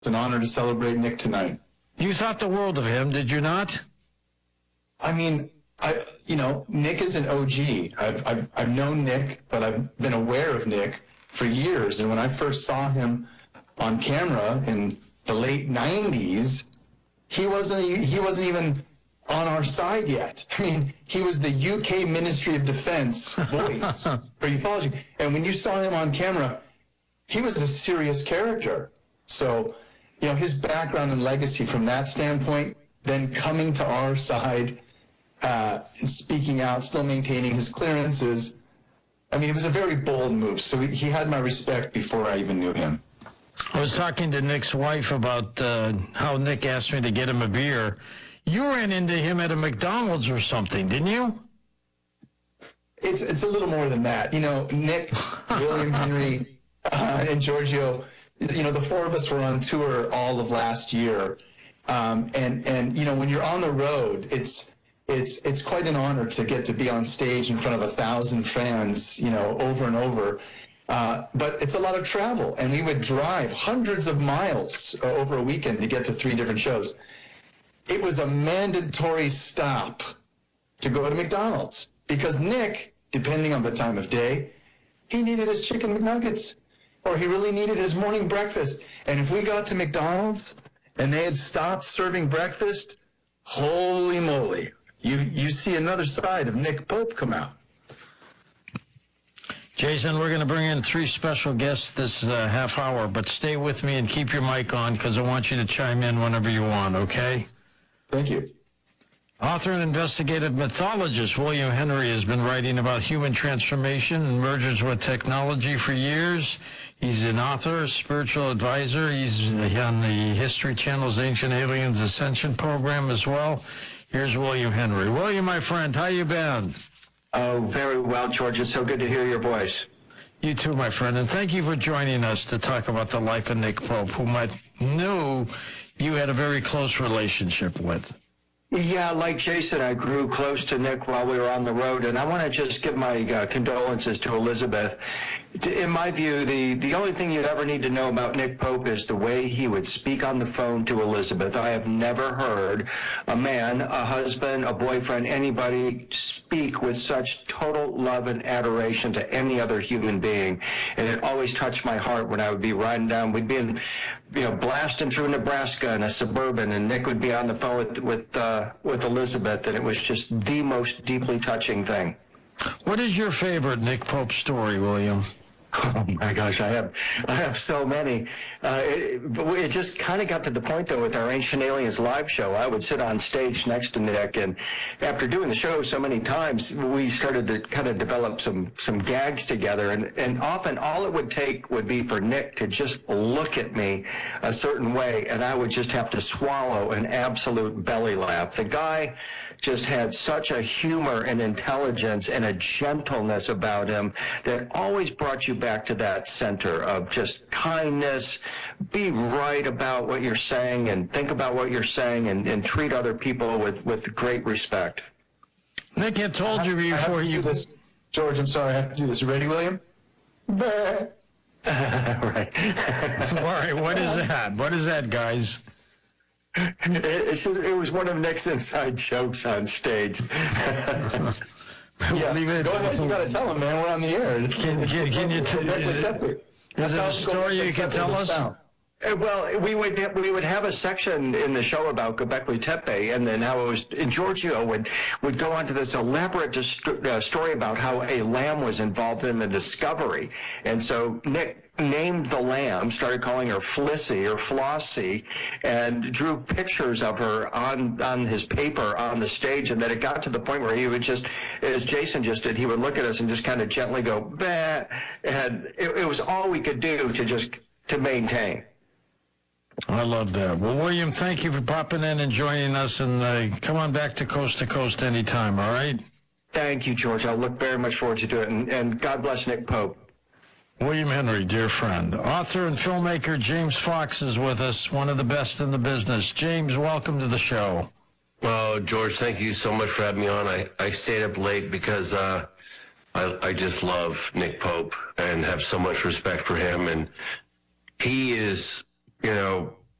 It's an honor to celebrate Nick tonight. You thought the world of him, did you not? I mean, Nick is an OG. I've known Nick, but I've been aware of Nick for years. And when I first saw him on camera in the late 90s, he wasn't even on our side yet. I mean, he was the UK Ministry of Defense voice for ufology. And when you saw him on camera, he was a serious character. So, his background and legacy from that standpoint, then coming to our side, speaking out, still maintaining his clearances. I mean, it was a very bold move. So he had my respect before I even knew him. I was talking to Nick's wife about how Nick asked me to get him a beer. You ran into him at a McDonald's or something, didn't you? It's a little more than that. Nick, William Henry, and Giorgio, the four of us were on tour all of last year. And when you're on the road, it's quite an honor to get to be on stage in front of 1,000 fans, over and over. But it's a lot of travel, and we would drive hundreds of miles over a weekend to get to 3 different shows. It was a mandatory stop to go to McDonald's because Nick, depending on the time of day, he needed his chicken McNuggets, or he really needed his morning breakfast. And if we got to McDonald's and they had stopped serving breakfast, holy moly, you see another side of Nick Pope come out. Jason, we're going to bring in 3 special guests this half hour, but stay with me and keep your mic on because I want you to chime in whenever you want, okay? Thank you. Author and investigative mythologist William Henry has been writing about human transformation and mergers with technology for years. He's an author, a spiritual advisor. He's on the History Channel's Ancient Aliens Ascension program as well. Here's William Henry. William, my friend, how you been? Oh, very well, George. It's so good to hear your voice. You too, my friend, and thank you for joining us to talk about the life of Nick Pope, whom I knew you had a very close relationship with. Yeah, like Jason, I grew close to Nick while we were on the road, and I want to just give my condolences to Elizabeth. In my view, the only thing you ever need to know about Nick Pope is the way he would speak on the phone to Elizabeth. I have never heard a man, a husband, a boyfriend, anybody speak with such total love and adoration to any other human being. And it always touched my heart when I would be riding down. We'd be in, blasting through Nebraska in a Suburban, and Nick would be on the phone with Elizabeth, and it was just the most deeply touching thing. What is your favorite Nick Pope story, William? Oh my gosh, I have so many. It just kind of got to the point though with our Ancient Aliens live show. I would sit on stage next to Nick, and after doing the show so many times, we started to kind of develop some gags together. And often all it would take would be for Nick to just look at me a certain way, and I would just have to swallow an absolute belly laugh. The guy just had such a humor and intelligence and a gentleness about him that always brought you back to that center of just kindness. Be right about what you're saying and think about what you're saying, and treat other people with great respect. Nick had told you before you... This. George, I'm sorry, I have to do this. You ready, William? Right. Sorry, what is that? What is that, guys? It was one of Nick's inside jokes on stage. Yeah, go ahead. You got to tell him, man. We're on the air. Can you tell is it a story you can tell us? Well, we would have a section in the show about Göbekli Tepe, and then how it was, and Giorgio would go on to this elaborate story about how a lamb was involved in the discovery. And so Nick named the lamb, started calling her Flissy or Flossie, and drew pictures of her on his paper on the stage. And then it got to the point where he would just, as Jason just did, he would look at us and just kind of gently go, bah, and it was all we could do to maintain. I love that. Well, William, thank you for popping in and joining us, and come on back to Coast anytime, all right? Thank you, George. I'll look very much forward to it, and God bless Nick Pope. William Henry, dear friend. Author and filmmaker James Fox is with us, one of the best in the business. James, welcome to the show. Well, George, thank you so much for having me on. I stayed up late because I just love Nick Pope and have so much respect for him. And he is,